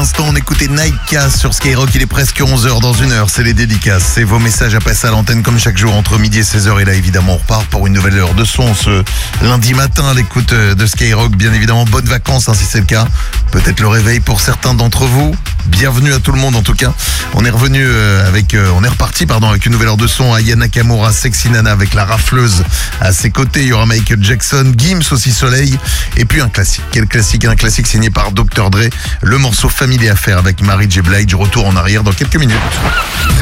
l'instant, on écoutait Naika sur Skyrock. Il est presque 11h dans une heure. C'est les dédicaces. C'est vos messages à passer à l'antenne comme chaque jour entre midi et 16h. Et là, évidemment, on repart pour une nouvelle heure de son ce lundi matin à l'écoute de Skyrock. Bien évidemment, bonnes vacances si c'est le cas. Peut-être le réveil pour certains d'entre vous. Bienvenue à tout le monde en tout cas. On est reparti avec une nouvelle heure de son. Aya Nakamura, Sexy Nana avec la rafleuse à ses côtés. Il y aura Michael Jackson, Gims aussi Soleil. Et puis un classique. Quel classique? Un classique signé par Dr. Dre. Le morceau Family Affair avec Mary J. Blige. Retour en arrière dans quelques minutes.